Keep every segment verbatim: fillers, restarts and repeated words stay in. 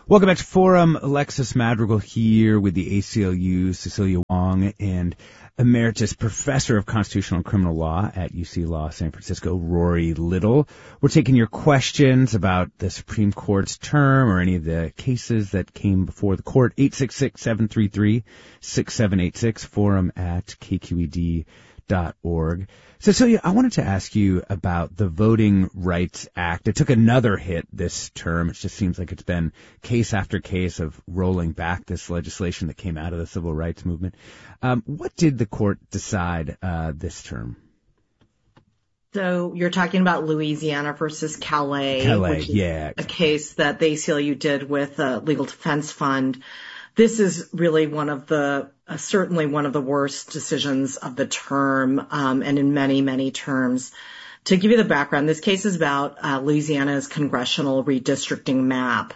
Welcome back to Forum. Alexis Madrigal here with the A C L U, Cecilia Wong, and Emeritus Professor of Constitutional and Criminal Law at U C Law San Francisco, Rory Little. We're taking your questions about the Supreme Court's term or any of the cases that came before the court. eight six six, seven three three, six seven eight six, forum at k q e d dot org. Cecilia, I wanted to ask you about the Voting Rights Act. It took another hit this term. It just seems like it's been case after case of rolling back this legislation that came out of the civil rights movement. Um, what did the court decide uh, this term? So you're talking about Louisiana versus Calais, Calais, which is yeah. a case that the A C L U did with the Legal Defense Fund. This is really one of the, uh, certainly one of the worst decisions of the term, um, and in many, many terms. To give you the background, this case is about uh, Louisiana's congressional redistricting map.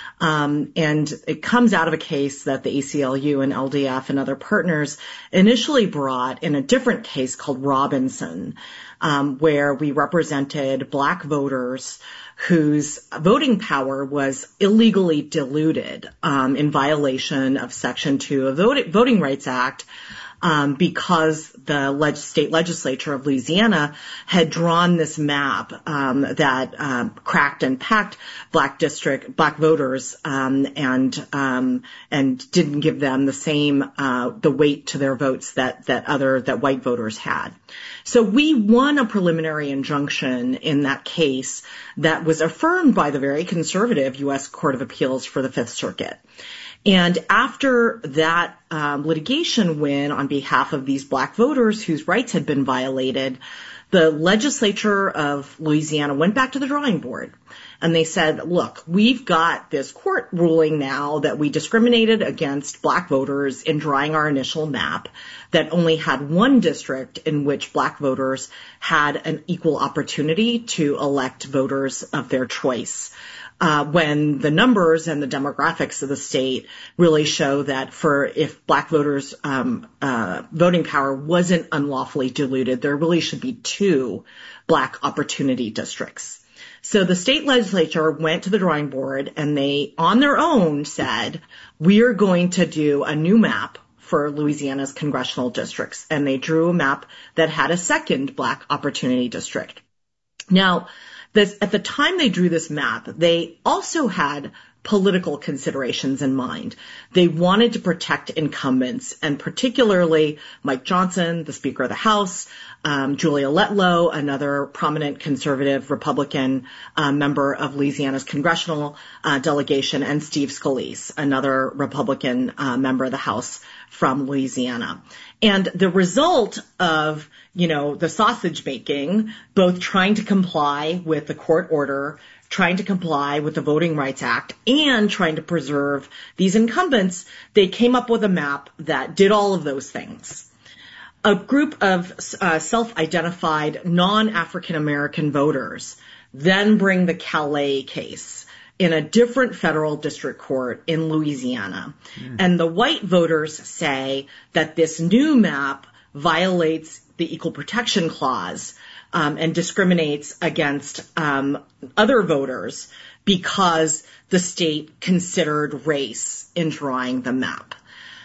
Um, and it comes out of a case that the A C L U and L D F and other partners initially brought in a different case called Robinson, um, where we represented black voters whose voting power was illegally diluted um, in violation of Section two of the Voting Rights Act, um, because the leg- state legislature of Louisiana had drawn this map um, that um, cracked and packed black district black voters um, and um, and didn't give them the same uh, the weight to their votes that that other that white voters had. So we won a preliminary injunction in that case that was affirmed by the very conservative U S Court of Appeals for the Fifth Circuit. And after that um, litigation win on behalf of these black voters whose rights had been violated, the legislature of Louisiana went back to the drawing board. And they said, look, we've got this court ruling now that we discriminated against black voters in drawing our initial map that only had one district in which black voters had an equal opportunity to elect voters of their choice. Uh, when the numbers and the demographics of the state really show that for if black voters' um, uh, voting power wasn't unlawfully diluted, there really should be two black opportunity districts. So the state legislature went to the drawing board and they, on their own, said, we're going to do a new map for Louisiana's congressional districts. And they drew a map that had a second black opportunity district. Now, this, at the time they drew this map, they also had political considerations in mind. They wanted to protect incumbents, and particularly Mike Johnson, the Speaker of the House, um, Julia Letlow, another prominent conservative Republican uh, member of Louisiana's congressional uh, delegation, and Steve Scalise, another Republican uh, member of the House from Louisiana. And the result of, you know, the sausage making, both trying to comply with the court order, trying to comply with the Voting Rights Act, and trying to preserve these incumbents, they came up with a map that did all of those things. A group of uh, self-identified non-African American voters then bring the Calais case in a different federal district court in Louisiana. Mm. And the white voters say that this new map violates the Equal Protection Clause um, and discriminates against um, other voters because the state considered race in drawing the map.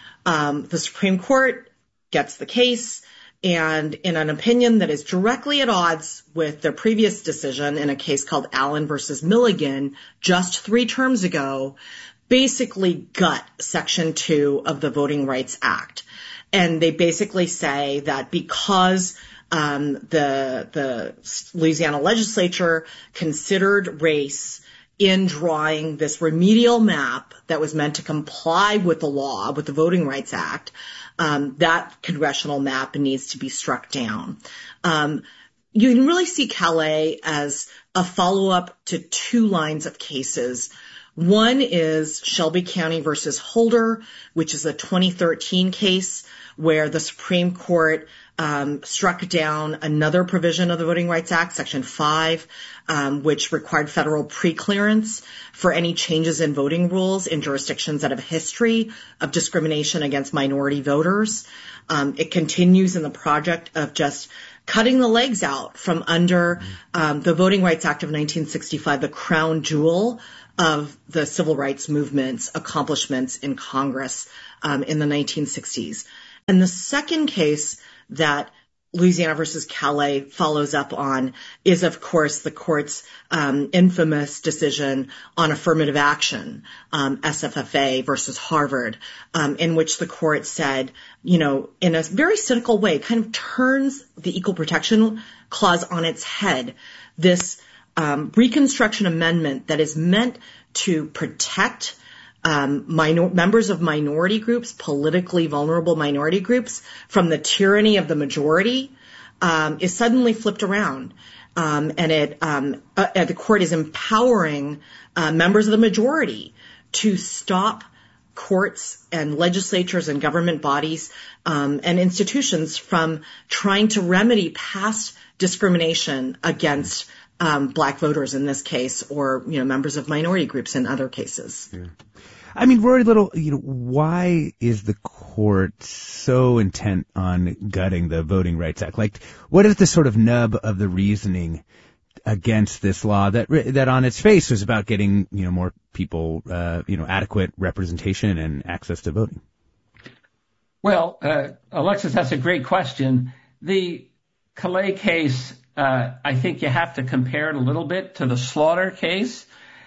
Um, the Supreme Court gets the case, and in an opinion that is directly at odds with their previous decision in a case called Allen versus Milligan just three terms ago, basically gut Section two of the Voting Rights Act. And they basically say that because um, the the Louisiana legislature considered race in drawing this remedial map that was meant to comply with the law, with the Voting Rights Act, um, that congressional map needs to be struck down. Um, you can really see Calais as a follow-up to two lines of cases. One is Shelby County versus Holder, which is a twenty thirteen case where the Supreme Court um, struck down another provision of the Voting Rights Act, Section five, um, which required federal preclearance for any changes in voting rules in jurisdictions that have a history of discrimination against minority voters. Um, it continues in the project of just cutting the legs out from under um, the Voting Rights Act of nineteen sixty-five, the crown jewel of the civil rights movement's accomplishments in Congress um, in the nineteen sixties. And the second case that Louisiana versus Calais follows up on is, of course, the court's um, infamous decision on affirmative action, um, S F F A versus Harvard, um, in which the court said, you know, in a very cynical way, kind of turns the Equal Protection Clause on its head. This um, Reconstruction Amendment that is meant to protect Um, minor, members of minority groups, politically vulnerable minority groups, from the tyranny of the majority, um, is suddenly flipped around. Um, and it, um, uh, the court is empowering uh, members of the majority to stop courts and legislatures and government bodies um, and institutions from trying to remedy past discrimination against um, black voters in this case, or, you know, members of minority groups in other cases. Yeah. I mean, Rory Little, you know, why is the court so intent on gutting the Voting Rights Act? Like, what is the sort of nub of the reasoning against this law that that on its face was about getting, you know, more people, uh, you know, adequate representation and access to voting? Well, uh, Alexis, that's a great question. The Calais case, uh, I think you have to compare it a little bit to the Slaughter case.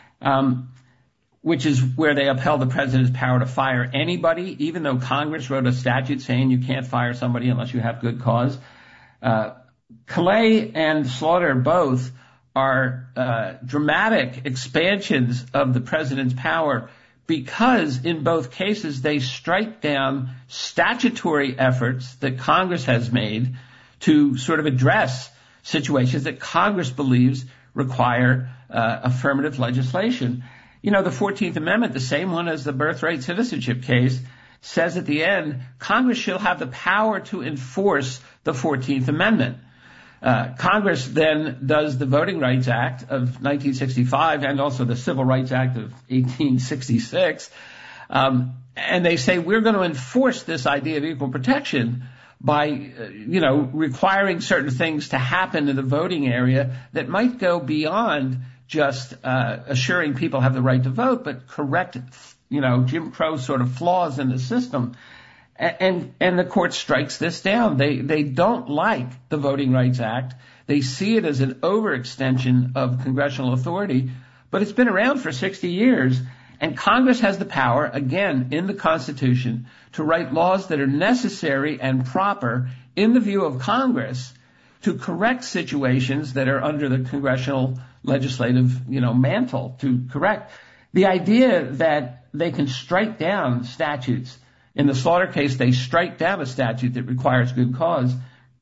Um, which is where they upheld the president's power to fire anybody, even though Congress wrote a statute saying you can't fire somebody unless you have good cause. Uh, Calais and Slaughter both are uh, dramatic expansions of the president's power because in both cases they strike down statutory efforts that Congress has made to sort of address situations that Congress believes require uh, affirmative legislation. You know, the fourteenth Amendment, the same one as the birthright citizenship case, says at the end, Congress shall have the power to enforce the fourteenth Amendment. Uh, Congress then does the Voting Rights Act of nineteen sixty-five and also the Civil Rights Act of eighteen sixty-six. Um, and they say, we're going to enforce this idea of equal protection by, uh, you know, requiring certain things to happen in the voting area that might go beyond just uh, assuring people have the right to vote, but correct, you know, Jim Crow sort of flaws in the system. And, and, and the court strikes this down. They, they don't like the Voting Rights Act. They see it as an overextension of congressional authority, but it's been around for sixty years. And Congress has the power, again, in the Constitution, to write laws that are necessary and proper in the view of Congress to correct situations that are under the congressional legislative, you know, mantle to correct. The idea that they can strike down statutes. In the Slaughter case, they strike down a statute that requires good cause,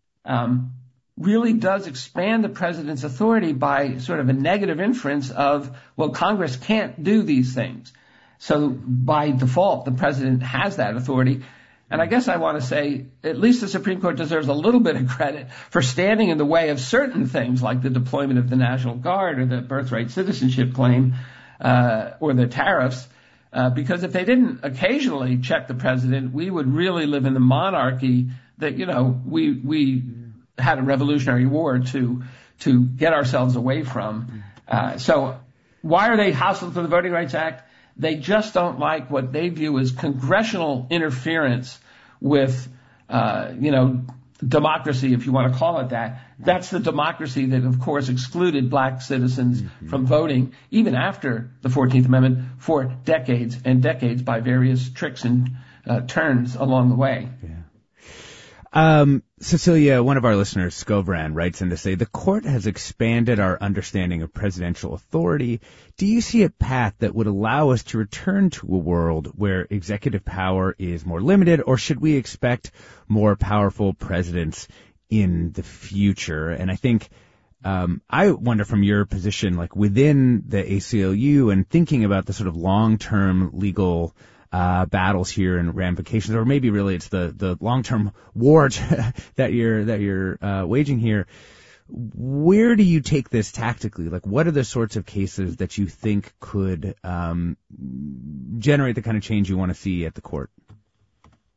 um, really does expand the president's authority by sort of a negative inference of, well, Congress can't do these things. So by default, the president has that authority. And I guess I want to say at least the Supreme Court deserves a little bit of credit for standing in the way of certain things like the deployment of the National Guard or the birthright citizenship claim uh, or the tariffs, uh, because if they didn't occasionally check the president, we would really live in the monarchy that, you know, we we had a Revolutionary War to to get ourselves away from. Uh, so why are they hostile to the Voting Rights Act? They just don't like what they view as congressional interference with, uh, you know, democracy, if you want to call it that. That's the democracy that, of course, excluded black citizens mm-hmm. from voting, even after the fourteenth Amendment, for decades and decades by various tricks and uh, turns along the way. Yeah. Um, Cecilia, one of our listeners, Scovran, writes in to say, the court has expanded our understanding of presidential authority. Do you see a path that would allow us to return to a world where executive power is more limited, or should we expect more powerful presidents in the future? And I think, um, I wonder from your position, like within the A C L U and thinking about the sort of long-term legal Uh, battles here and ramifications, or maybe really it's the, the long-term war that you're, that you're, uh, waging here. Where do you take this tactically? Like, what are the sorts of cases that you think could, um, generate the kind of change you want to see at the court?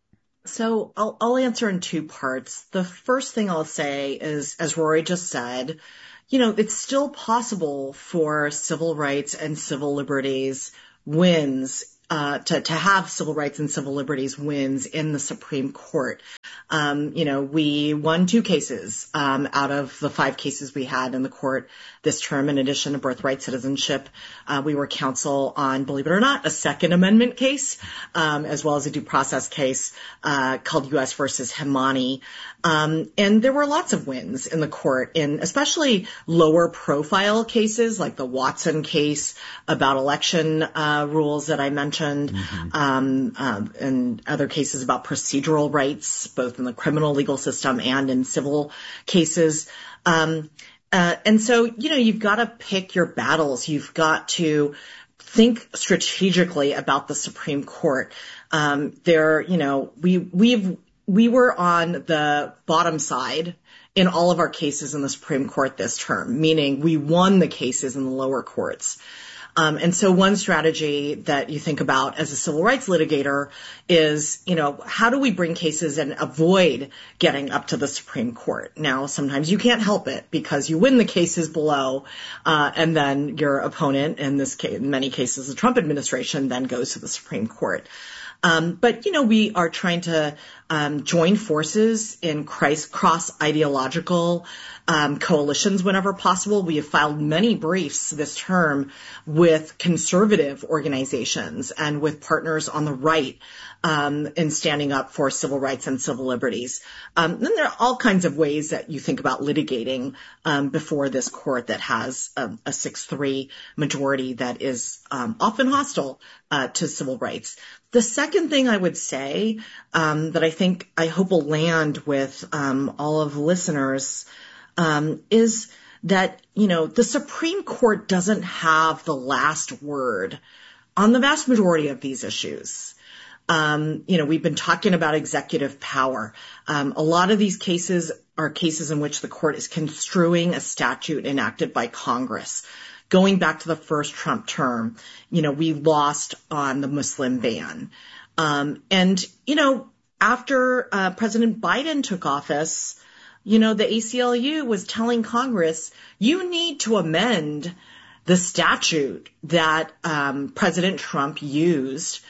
So I'll, I'll answer in two parts. The first thing I'll say is, as Rory just said, you know, it's still possible for civil rights and civil liberties wins, uh, to, to have civil rights and civil liberties wins in the Supreme Court. Um, you know, we won two cases, um, out of the five cases we had in the court this term. In addition to birthright citizenship, uh, we were counsel on, believe it or not, a Second Amendment case, um, as well as a due process case, uh, called U S versus Hemani. Um, and there were lots of wins in the court in especially lower profile cases like the Watson case about election, uh, rules that I mentioned, mm-hmm. um, uh, and other cases about procedural rights, both in the criminal legal system and in civil cases. Um, uh, and so, you know, you've got to pick your battles. You've got to think strategically about the Supreme Court. Um, there, you know, we, we've, we were on the bottom side in all of our cases in the Supreme Court this term, meaning we won the cases in the lower courts. Um, and so one strategy that you think about as a civil rights litigator is, you know, how do we bring cases and avoid getting up to the Supreme Court? Now, sometimes you can't help it because you win the cases below, uh, and then your opponent, in this case, in many cases, the Trump administration, then goes to the Supreme Court. Um, but, you know, we are trying to um, join forces in cross-ideological um, coalitions whenever possible. We have filed many briefs this term with conservative organizations and with partners on the right um, in standing up for civil rights and civil liberties. Um, then there are all kinds of ways that you think about litigating um, before this court that has a, a six three majority that is um, often hostile uh, to civil rights. The second thing I would say um, that I think I hope will land with um, all of the listeners um, is that, you know, the Supreme Court doesn't have the last word on the vast majority of these issues. Um, you know, we've been talking about executive power. Um, a lot of these cases are cases in which the court is construing a statute enacted by Congress. Going back to the first Trump term, you know, we lost on the Muslim ban. Um, and, you know, after uh, President Biden took office, you know, the A C L U was telling Congress, you need to amend the statute that um, President Trump used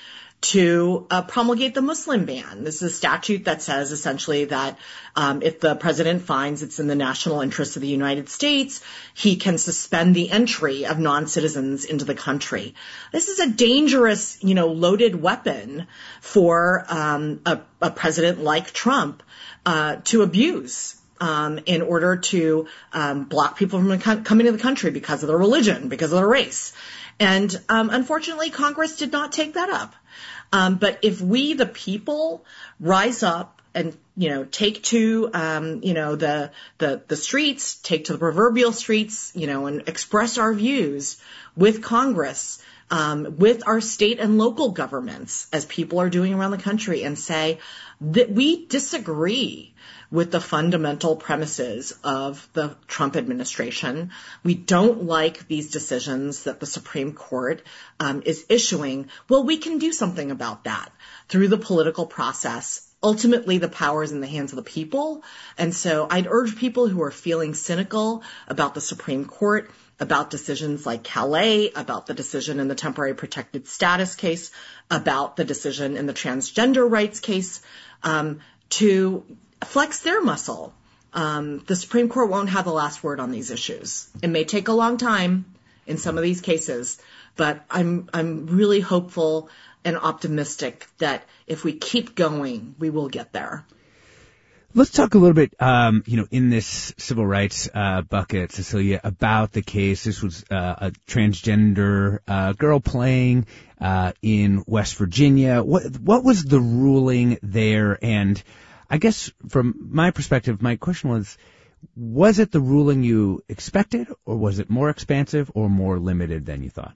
to uh, promulgate the Muslim ban. This is a statute that says essentially that um, if the president finds it's in the national interest of the United States, he can suspend the entry of non-citizens into the country. This is a dangerous, you know, loaded weapon for um, a, a president like Trump uh, to abuse. Um, in order to um, block people from coming to the country because of their religion, because of their race. And um, unfortunately, Congress did not take that up. Um, but if we, the people, rise up and, you know, take to, um, you know, the, the, the streets, take to the proverbial streets, you know, and express our views with Congress, um, with our state and local governments, as people are doing around the country, and say that we disagree with the fundamental premises of the Trump administration. We don't like these decisions that the Supreme Court um, is issuing. Well, we can do something about that through the political process. Ultimately, the power is in the hands of the people. And so I'd urge people who are feeling cynical about the Supreme Court, about decisions like Calais, about the decision in the temporary protected status case, about the decision in the transgender rights case, um, to flex their muscle. Um, the Supreme Court won't have the last word on these issues. It may take a long time in some of these cases, but I'm I'm really hopeful and optimistic that if we keep going, we will get there. Let's talk a little bit, um, you know, in this civil rights uh, bucket, Cecilia, about the case. This was uh, a transgender uh, girl playing uh, in West Virginia. What what was the ruling there? And I guess from my perspective, my question was, was it the ruling you expected, or was it more expansive or more limited than you thought?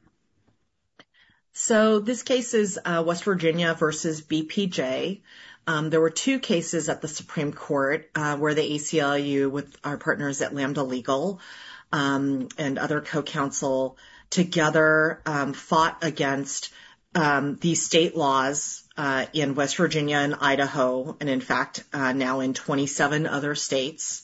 So this case is uh, West Virginia versus B P J. Um, there were two cases at the Supreme Court uh, where the A C L U, with our partners at Lambda Legal um, and other co-counsel together, um, fought against um, these state laws uh, in West Virginia and Idaho, and in fact uh, now in twenty-seven other states,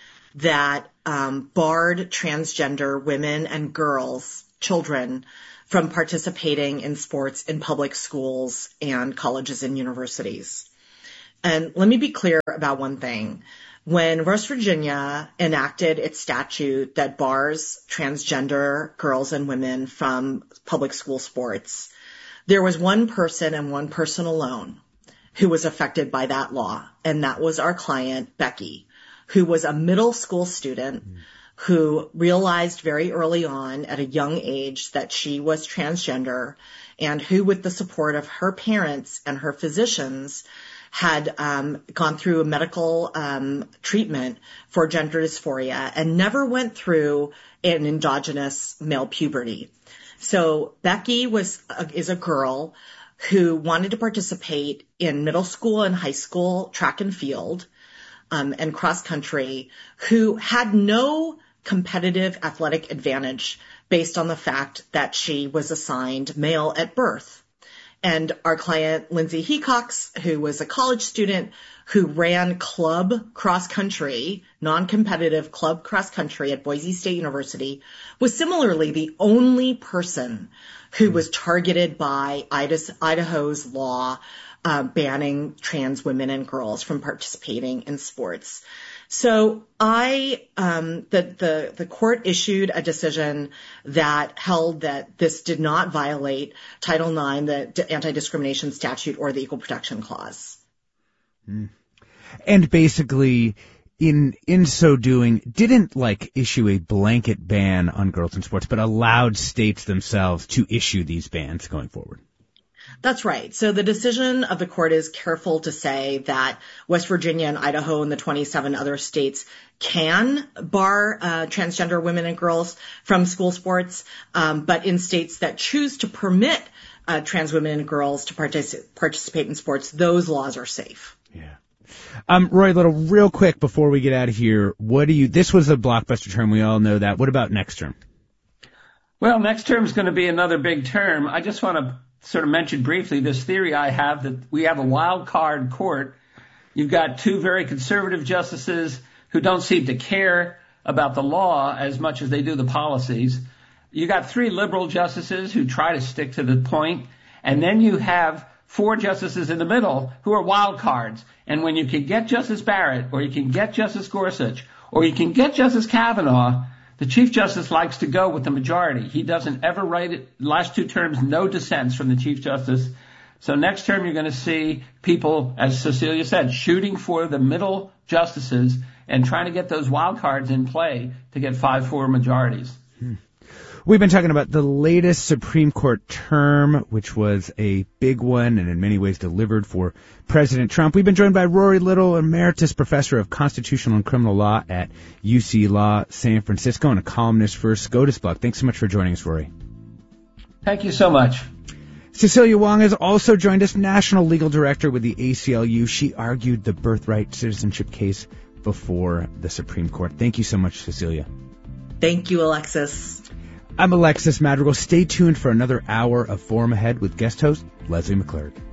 that um, barred transgender women and girls, children, from participating in sports in public schools and colleges and universities. And let me be clear about one thing. When West Virginia enacted its statute that bars transgender girls and women from public school sports, there was one person and one person alone who was affected by that law, and that was our client, Becky, who was a middle school student mm. who realized very early on at a young age that she was transgender, and who, with the support of her parents and her physicians, had um, gone through a medical um, treatment for gender dysphoria and never went through an endogenous male puberty. So Becky was uh, is a girl who wanted to participate in middle school and high school track and field um, and cross country, who had no competitive athletic advantage based on the fact that she was assigned male at birth. And our client, Lindsay Hecox, who was a college student who ran club cross country, non-competitive club cross country at Boise State University, was similarly the only person who was targeted by Idaho's law uh, banning trans women and girls from participating in sports. So I, um, the, the, the court issued a decision that held that this did not violate Title nine, the anti-discrimination statute, or the Equal Protection Clause. Mm. And basically, in, in so doing, didn't like issue a blanket ban on girls in sports, but allowed states themselves to issue these bans going forward. That's right. So the decision of the court is careful to say that West Virginia and Idaho and the twenty-seven other states can bar uh, transgender women and girls from school sports, um, but in states that choose to permit uh, trans women and girls to partic- participate in sports, those laws are safe. Yeah. Um, Rory Little, real quick before we get out of here, what do you? This was a blockbuster term. We all know that. What about next term? Well, next term is going to be another big term. I just want to sort of mention briefly this theory I have that we have a wild card court. You've got two very conservative justices who don't seem to care about the law as much as they do the policies. You got three liberal justices who try to stick to the point, and then you have four justices in the middle who are wild cards. And when you can get Justice Barrett, or you can get Justice Gorsuch, or you can get Justice Kavanaugh, the Chief Justice likes to go with the majority. He doesn't ever write it. Last two terms, no dissents from the Chief Justice. So next term, you're going to see people, as Cecilia said, shooting for the middle justices and trying to get those wild cards in play to get five four majorities. Hmm. We've been talking about the latest Supreme Court term, which was a big one and in many ways delivered for President Trump. We've been joined by Rory Little, Emeritus Professor of Constitutional and Criminal Law at U C Law San Francisco and a columnist for SCOTUS Blog. Thanks so much for joining us, Rory. Thank you so much. Cecilia Wong has also joined us, National Legal Director with the A C L U. She argued the birthright citizenship case before the Supreme Court. Thank you so much, Cecilia. Thank you, Alexis. I'm Alexis Madrigal. Stay tuned for another hour of Forum Ahead with guest host Leslie McClurg.